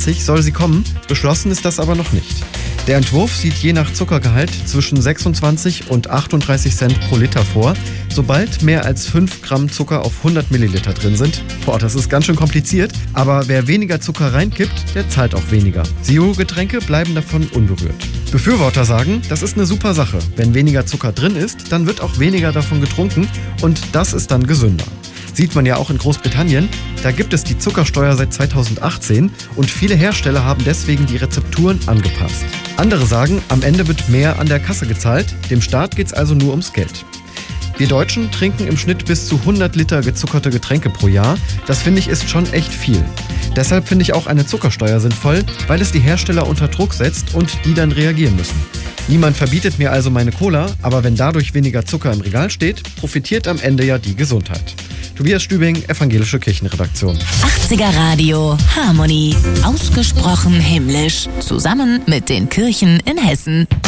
2020 soll sie kommen, beschlossen ist das aber noch nicht. Der Entwurf sieht je nach Zuckergehalt zwischen 26 und 38 Cent pro Liter vor, sobald mehr als 5 Gramm Zucker auf 100 Milliliter drin sind. Das ist ganz schön kompliziert, aber wer weniger Zucker reinkippt, der zahlt auch weniger. Zero-Getränke bleiben davon unberührt. Befürworter sagen, das ist eine super Sache. Wenn weniger Zucker drin ist, dann wird auch weniger davon getrunken und das ist dann gesünder. Sieht man ja auch in Großbritannien, da gibt es die Zuckersteuer seit 2018 und viele Hersteller haben deswegen die Rezepturen angepasst. Andere sagen, am Ende wird mehr an der Kasse gezahlt, dem Staat geht's also nur ums Geld. Wir Deutschen trinken im Schnitt bis zu 100 Liter gezuckerte Getränke pro Jahr. Das finde ich ist schon echt viel. Deshalb finde ich auch eine Zuckersteuer sinnvoll, weil es die Hersteller unter Druck setzt und die dann reagieren müssen. Niemand verbietet mir also meine Cola, aber wenn dadurch weniger Zucker im Regal steht, profitiert am Ende ja die Gesundheit. Tobias Stübing, Evangelische Kirchenredaktion. 80er Radio Harmonie. Ausgesprochen himmlisch. Zusammen mit den Kirchen in Hessen.